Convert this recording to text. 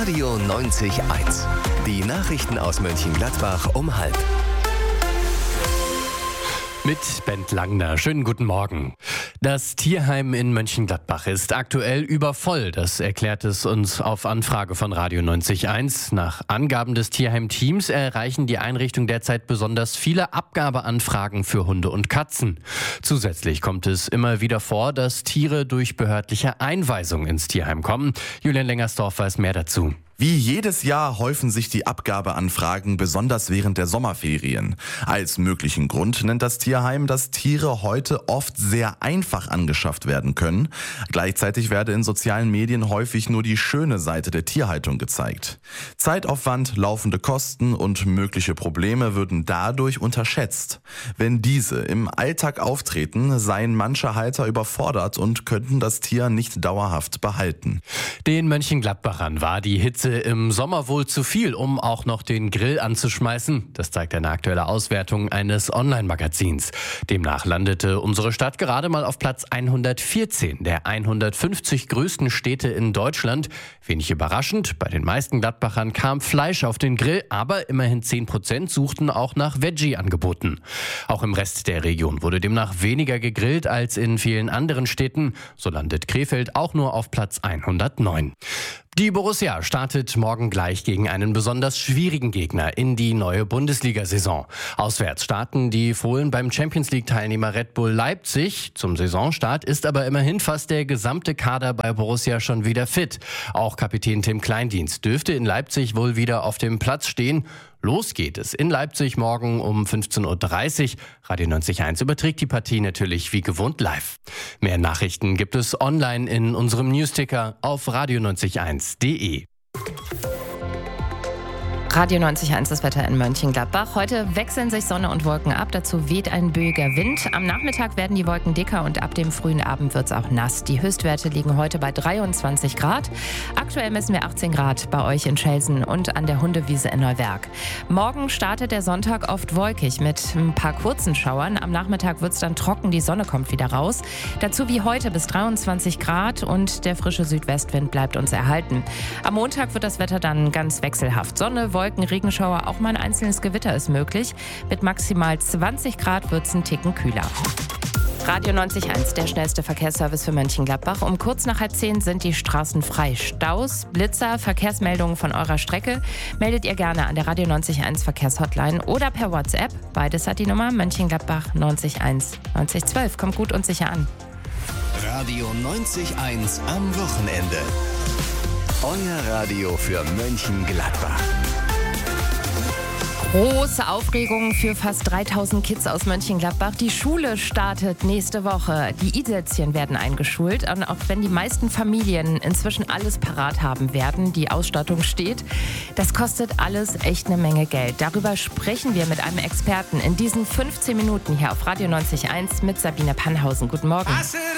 Radio 90.1. Die Nachrichten aus Mönchengladbach um 12:30. Mit Bent Langner. Schönen guten Morgen. Das Tierheim in Mönchengladbach ist aktuell übervoll. Das erklärt es uns auf Anfrage von Radio 90.1. Nach Angaben des Tierheim-Teams erreichen die Einrichtung derzeit besonders viele Abgabeanfragen für Hunde und Katzen. Zusätzlich kommt es immer wieder vor, dass Tiere durch behördliche Einweisung ins Tierheim kommen. Julian Lengersdorf weiß mehr dazu. Wie jedes Jahr häufen sich die Abgabeanfragen besonders während der Sommerferien. Als möglichen Grund nennt das Tierheim, dass Tiere heute oft sehr einfach angeschafft werden können. Gleichzeitig werde in sozialen Medien häufig nur die schöne Seite der Tierhaltung gezeigt. Zeitaufwand, laufende Kosten und mögliche Probleme würden dadurch unterschätzt. Wenn diese im Alltag auftreten, seien manche Halter überfordert und könnten das Tier nicht dauerhaft behalten. Den Mönchengladbachern war die Hitze im Sommer wohl zu viel, um auch noch den Grill anzuschmeißen. Das zeigt eine aktuelle Auswertung eines Online-Magazins. Demnach landete unsere Stadt gerade mal auf Platz 114 der 150 größten Städte in Deutschland. Wenig überraschend, bei den meisten Gladbachern kam Fleisch auf den Grill, aber immerhin 10% suchten auch nach Veggie-Angeboten. Auch im Rest der Region wurde demnach weniger gegrillt als in vielen anderen Städten. So landet Krefeld auch nur auf Platz 109. Die Borussia startet morgen gleich gegen einen besonders schwierigen Gegner in die neue Bundesliga-Saison. Auswärts starten die Fohlen beim Champions-League-Teilnehmer Red Bull Leipzig. Zum Saisonstart ist aber immerhin fast der gesamte Kader bei Borussia schon wieder fit. Auch Kapitän Tim Kleindienst dürfte in Leipzig wohl wieder auf dem Platz stehen. Los geht es in Leipzig morgen um 15:30 Uhr. Radio 90.1 überträgt die Partie natürlich wie gewohnt live. Mehr Nachrichten gibt es online in unserem Newsticker auf radio901.de. Radio 90.1, das Wetter in Mönchengladbach. Heute wechseln sich Sonne und Wolken ab. Dazu weht ein böiger Wind. Am Nachmittag werden die Wolken dicker und ab dem frühen Abend wird es auch nass. Die Höchstwerte liegen heute bei 23 Grad. Aktuell messen wir 18 Grad bei euch in Schelsen und an der Hundewiese in Neuwerk. Morgen startet der Sonntag oft wolkig mit ein paar kurzen Schauern. Am Nachmittag wird es dann trocken, die Sonne kommt wieder raus. Dazu wie heute bis 23 Grad und der frische Südwestwind bleibt uns erhalten. Am Montag wird das Wetter dann ganz wechselhaft. Sonne, Wolken, Regenschauer, auch mal ein einzelnes Gewitter ist möglich. Mit maximal 20 Grad wird es einen Ticken kühler. Radio 90.1, der schnellste Verkehrsservice für Mönchengladbach. Um kurz nach 9:30 sind die Straßen frei. Staus, Blitzer, Verkehrsmeldungen von eurer Strecke meldet ihr gerne an der Radio 90.1 Verkehrshotline oder per WhatsApp. Beides hat die Nummer Mönchengladbach 901 9012. Kommt gut und sicher an. Radio 90.1 am Wochenende. Euer Radio für Mönchengladbach. Große Aufregung für fast 3000 Kids aus Mönchengladbach. Die Schule startet nächste Woche. Die I-Sätzchen werden eingeschult. Und auch wenn die meisten Familien inzwischen alles parat haben werden, die Ausstattung steht, das kostet alles echt eine Menge Geld. Darüber sprechen wir mit einem Experten in diesen 15 Minuten hier auf Radio 90.1 mit Sabine Pannhausen. Guten Morgen.